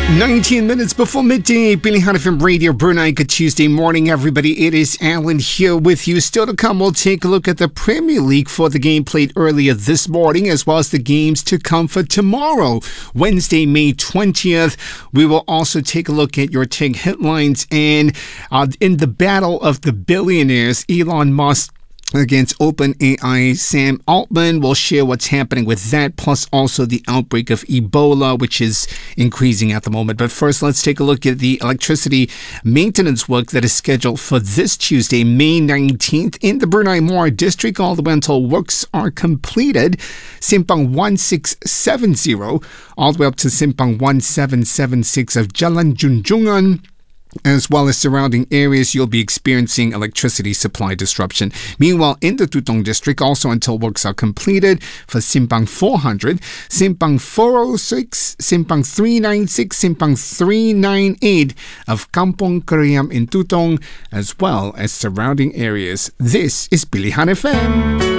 19 minutes before midday, Pilihan FM Radio, Brunei. Good Tuesday morning, everybody. It is Alan here with you. Still to come, we'll take a look at the Premier League for the game played earlier this morning, as well as the games to come for tomorrow, Wednesday, May 20th. We will also take a look at your tech headlines, and in the battle of the billionaires, Elon Musk against OpenAI, Sam Altman will share what's happening with that, plus also the outbreak of Ebola, which is increasing at the moment. But first, let's take a look at the electricity maintenance work that is scheduled for this Tuesday, May 19th, in the Brunei Muar district, all the way until works are completed. Simpang 1670, all the way up to Simpang 1776 of Jalan Junjungan, as well as surrounding areas, you'll be experiencing electricity supply disruption. Meanwhile, in the Tutong district, also until works are completed for Simpang 400, Simpang 406, Simpang 396, Simpang 398 of Kampong Keriam in Tutong, as well as surrounding areas. This is Pilihan FM.